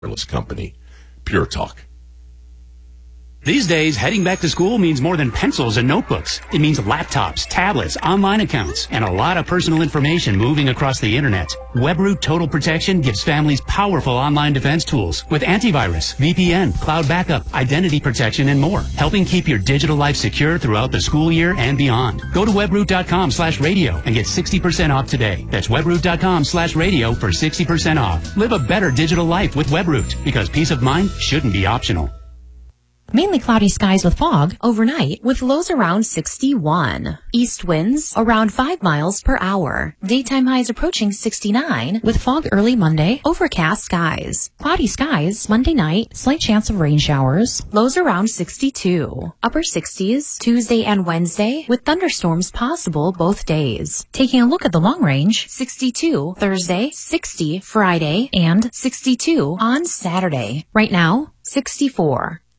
Wireless Company. Pure Talk. These days, heading back to school means more than pencils and notebooks. It means laptops, tablets, online accounts, and a lot of personal information moving across the internet. WebRoot Total Protection gives families powerful online defense tools with antivirus, VPN, cloud backup, identity protection, and more, helping keep your digital life secure throughout the school year and beyond. Go to webroot.com/radio and get 60% off today. That's webroot.com/radio for 60% off. Live a better digital life with WebRoot, because peace of mind shouldn't be optional. Mainly cloudy skies with fog overnight with lows around 61. East winds around 5 miles per hour. Daytime highs approaching 69 with fog early Monday. Overcast skies. Cloudy skies Monday night. Slight chance of rain showers. Lows around 62. Upper 60s Tuesday and Wednesday with thunderstorms possible both days. Taking a look at the long range, 62 Thursday, 60 Friday, and 62 on Saturday. Right now, 64.